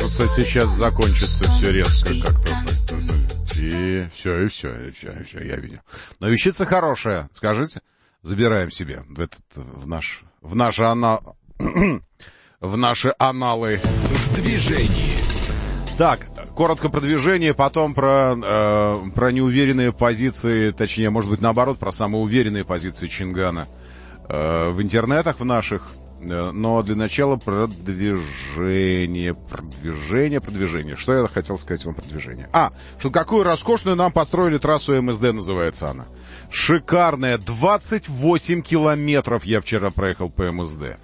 кажется, сейчас закончится все резко как-то. И все, я видел. Но вещица хорошая, скажите. Забираем себе в наши аналы. В движении. Так, коротко про движение, потом про неуверенные позиции, точнее, может быть, наоборот, про самые уверенные позиции Чингана в интернетах в наших. Но для начала про движение. Что я хотел сказать вам про движение? Что какую роскошную нам построили трассу МСД, называется она. Шикарная, 28 километров я вчера проехал по МСД.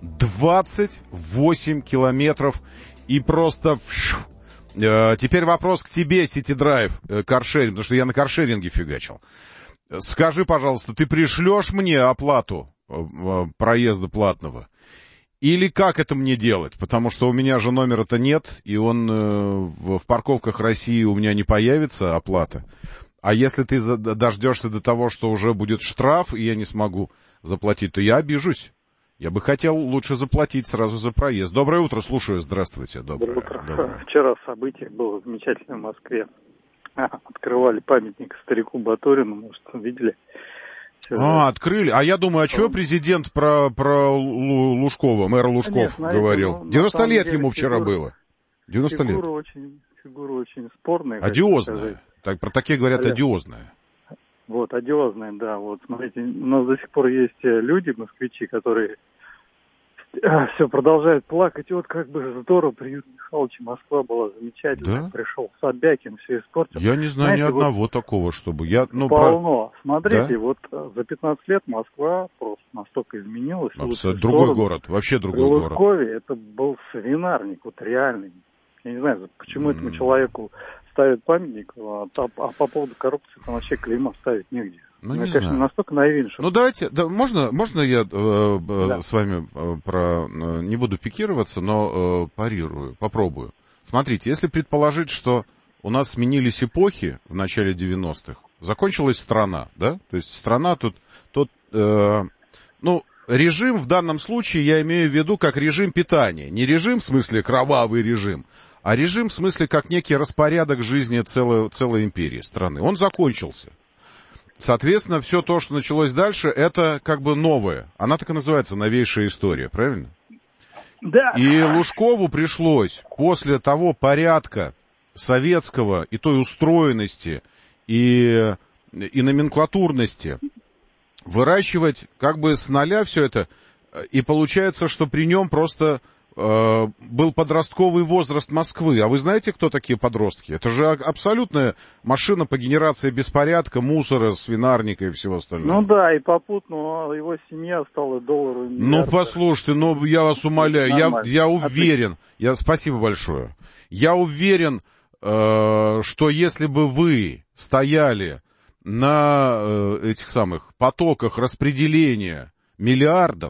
28 километров и просто... Теперь вопрос к тебе, City Drive, каршеринг, потому что я на каршеринге фигачил. Скажи, пожалуйста, ты пришлешь мне оплату проезда платного? Или как это мне делать? Потому что у меня же номера-то нет, и он в парковках России у меня не появится оплата. А если ты дождешься до того, что уже будет штраф, и я не смогу заплатить, то я обижусь. Я бы хотел лучше заплатить сразу за проезд. Доброе утро, слушаю. Здравствуйте. Доброе утро. Вчера событие было замечательное в Москве. Открывали памятник старику Батурину, может, видели? Открыли. А я думаю, а чего президент про Лужкова, мэра Лужков, говорил? 90 лет ему вчера было. 90 лет. Фигура очень спорная. Одиозная. Так, про такие говорят, одиозная. Вот, одиозная, да. Вот, смотрите, у нас до сих пор есть люди, москвичи, которые все продолжают плакать. И вот как бы здорово при Юрии Михайловиче Москва была замечательная. Да? Пришел Собякин, все испортил. Я не знаю, знаете, ни одного такого, чтобы... Полно. Смотрите, да? Вот за 15 лет Москва просто настолько изменилась. Абсолютно другой город, вообще другой город. В Лужкове это был свинарник, вот реальный. Я не знаю, почему этому человеку ставят памятник, а по поводу коррупции там вообще клейма ставить негде. Я, конечно, знаю. настолько наивен, что... Давайте, можно я с вами не буду пикироваться, но попробую. Смотрите, если предположить, что у нас сменились эпохи в начале 90-х, закончилась страна, да? То есть страна режим в данном случае я имею в виду как режим питания. Не режим в смысле кровавый режим, а режим в смысле как некий распорядок жизни целой империи, страны. Он закончился. Соответственно, все то, что началось дальше, это как бы новое. Она так и называется «Новейшая история», правильно? Да. И Лужкову пришлось после того порядка советского и той устроенности и номенклатурности выращивать как бы с нуля все это. И получается, что при нем просто был подростковый возраст Москвы. А вы знаете, кто такие подростки? Это же абсолютная машина по генерации беспорядка, мусора, свинарника и всего остального. Ну да, и попутно его семья стала доллару. Послушайте, я вас умоляю, я уверен, спасибо большое. Я уверен, что если бы вы стояли на этих самых потоках распределения миллиардов,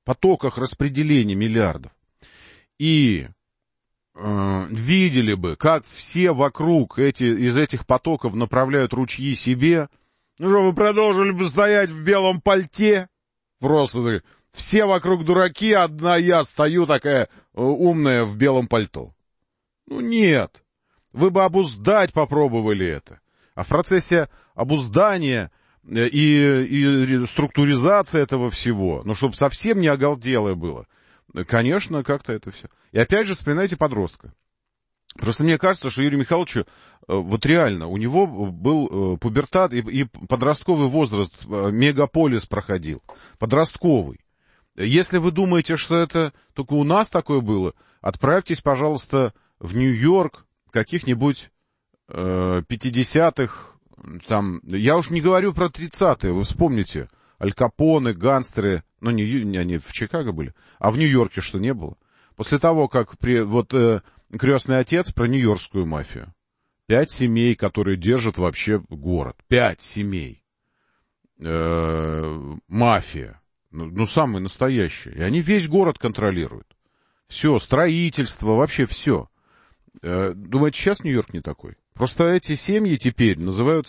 и видели бы, как все вокруг из этих потоков направляют ручьи себе, вы продолжили бы стоять в белом пальте, просто все вокруг дураки, одна я стою такая умная в белом пальто. Нет, вы бы обуздать попробовали это. А в процессе обуздания и структуризации этого всего, чтобы совсем не оголделое было, конечно, как-то это все. И опять же, вспоминайте подростка. Просто мне кажется, что Юрию Михайловичу, вот реально, у него был пубертат и подростковый возраст, мегаполис проходил. Подростковый. Если вы думаете, что это только у нас такое было, отправьтесь, пожалуйста, в Нью-Йорк каких-нибудь 50-х, я уж не говорю про 30-е, вы вспомните, Аль Капоне, гангстеры, они в Чикаго были, а в Нью-Йорке что не было? После того, как «Крестный отец» про нью-йоркскую мафию. 5 семей, которые держат вообще город. 5 семей. Мафия. Самые настоящие. И они весь город контролируют. Все, строительство, вообще все. Думаете, сейчас Нью-Йорк не такой? Просто эти семьи теперь называются